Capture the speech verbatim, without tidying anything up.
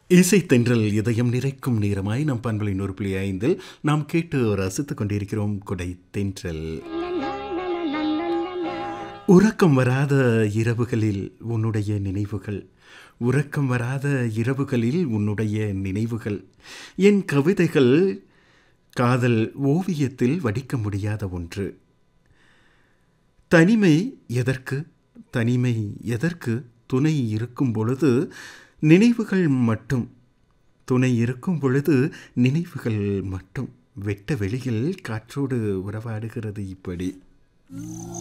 இசை தென்றல் இதயம் நிறைக்கும் நேரமாய் நம் பண்பலை நூறு புள்ளி ஐந்தில் நாம் கேட்டு ரசித்துக் கொண்டிருக்கிறோம் கொடை தென்றல். உறக்கம் வராத இரவுகளில் உன்னுடைய நினைவுகள், உறக்கம் வராத இரவுகளில் உன்னுடைய நினைவுகள், என் கவிதைகள் காதல் ஓவியத்தில் வடிக்க முடியாத ஒன்று. தனிமை எதற்கு, தனிமை எதற்கு, துணை இருக்கும் பொழுது நினைவுகள் மட்டும், துணை இருக்கும் பொழுது நினைவுகள் மட்டும் வெட்ட வெளியில் காற்றோடு உறவாடுகிறது இப்படி.